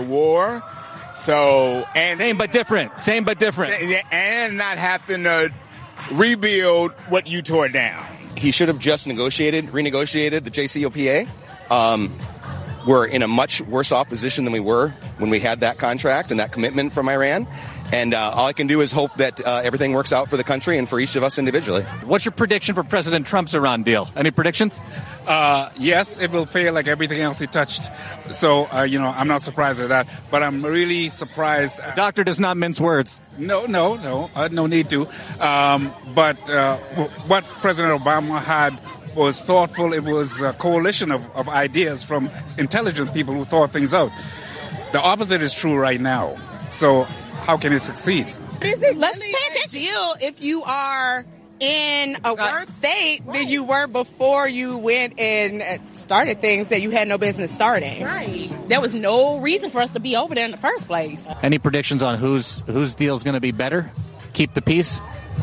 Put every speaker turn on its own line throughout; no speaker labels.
war. So, and
same but different.
And not having to rebuild what you tore down.
He should have just renegotiated the JCPOA. We're in a much worse off position than we were when we had that contract and that commitment from Iran. And all I can do is hope that everything works out for the country and for each of us individually.
What's your prediction for President Trump's Iran deal? Any predictions?
Yes, it will fail like everything else he touched. So, I'm not surprised at that. But I'm really surprised.
The doctor does not mince words.
No need to. But what President Obama had was thoughtful. It was a coalition of ideas from intelligent people who thought things out. The opposite is true right now. So how can it succeed?
Let's pay attention. Deal if you are in a worse state than you were before you went and started things that you had no business starting.
Right. There was no reason for us to be over there in the first place.
Any predictions on whose deal is going to be better? Keep the peace?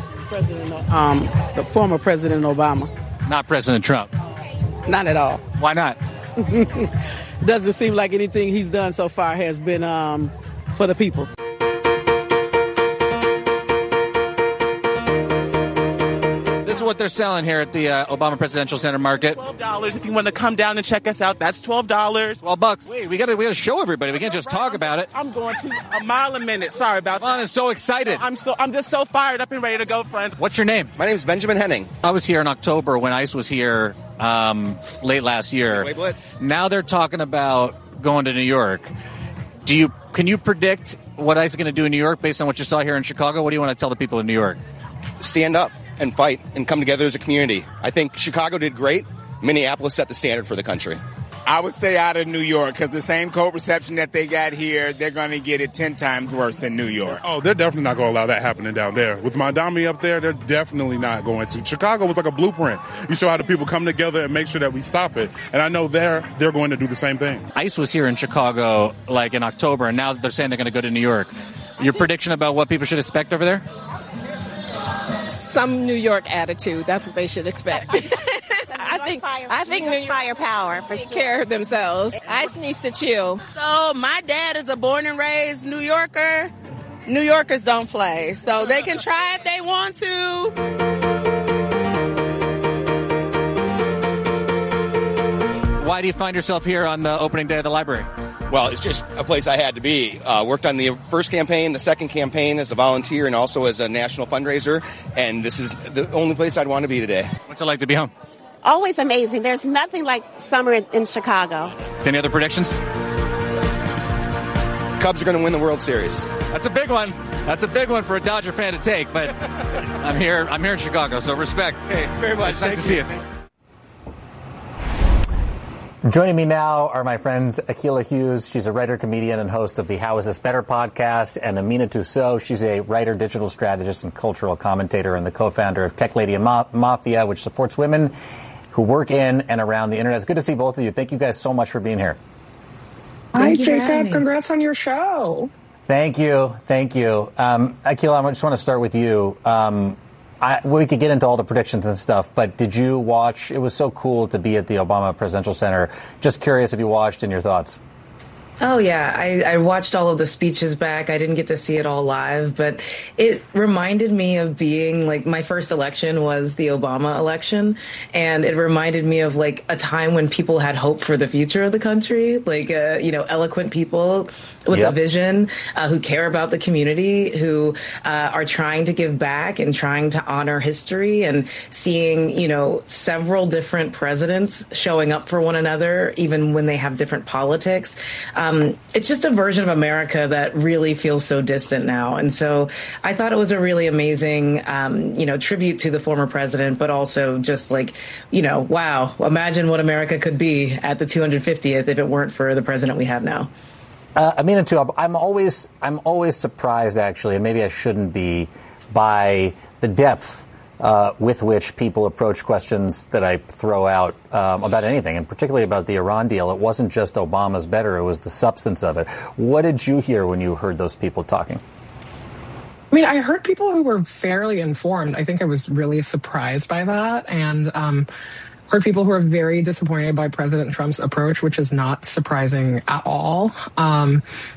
The former President Obama.
Not President Trump?
Not at all.
Why not?
Doesn't seem like anything he's done so far has been for the people.
This is what they're selling here at the Obama Presidential Center Market.
$12 if you want to come down and check us out. That's $12.
$12. Wait, we gotta show everybody. We can't just talk about it.
I'm going to a mile a minute. Sorry about that.
Ron is so excited.
I'm just so fired up and ready to go, friends.
What's your name?
My name's Benjamin Henning.
I was here in October when ICE was here late last year.
Blitz.
Now they're talking about going to New York. Can you predict what ICE is going to do in New York based on what you saw here in Chicago? What do you want to tell the people in New York?
Stand up and fight and come together as a community. I think Chicago did great. Minneapolis set the standard for the country.
I would stay out of New York because the same code reception that they got here, they're going to get it 10 times worse than New York.
Oh, they're definitely not going to allow that happening down there. With Mondami up there, they're definitely not going to. Chicago was like a blueprint. You show how the people come together and make sure that we stop it. And I know they're going to do the same thing.
ICE was here in Chicago like in October, and now they're saying they're going to go to New York. Your prediction about what people should expect over there?
Some New York attitude. That's what they should expect. I think New York firepower for sure. Care of themselves. ICE needs to chill.
So my dad is a born and raised New Yorker. New Yorkers don't play, so they can try if they want to.
Why do you find yourself here on the opening day of the library?
Well, it's just a place I had to be. Worked on the first campaign, the second campaign as a volunteer, and also as a national fundraiser. And this is the only place I'd want to be today.
What's it like to be home?
Always amazing. There's nothing like summer in Chicago.
Any other predictions?
Cubs are going to win the World Series.
That's a big one. That's a big one for a Dodger fan to take. But I'm here in Chicago, so respect.
Hey, very much.
It's nice to see you.
Joining me now are my friends Akilah Hughes. She's a writer, comedian, and host of the How Is This Better podcast, and Amina Tussaud. She's a writer, digital strategist, and cultural commentator, and the co-founder of Tech Lady Mafia, which supports women who work in and around the internet. It's good to see both of you. Thank you guys so much for being here.
Hi, Jacob. Congrats on your show.
Thank you. Akilah, I just want to start with you. We could get into all the predictions and stuff, but did you watch? It was so cool to be at the Obama Presidential Center. Just curious if you watched and your thoughts.
Oh, yeah. I watched all of the speeches back. I didn't get to see it all live, but it reminded me of being like my first election was the Obama election. And it reminded me of like a time when people had hope for the future of the country, like, eloquent people with a vision, who care about the community, who are trying to give back and trying to honor history, and seeing, several different presidents showing up for one another, even when they have different politics. It's just a version of America that really feels so distant now. And so I thought it was a really amazing, tribute to the former president, but also just like, wow, imagine what America could be at the 250th if it weren't for the president we have now.
Amina, too, I'm always surprised, actually, and maybe I shouldn't be, by the depth with which people approach questions that I throw out about anything, and particularly about the Iran deal. It wasn't just Obama's better, it was the substance of it. What did you hear when you heard those people talking?
I mean, I heard people who were fairly informed. I think I was really surprised by that, and heard people who are very disappointed by President Trump's approach, which is not surprising at all.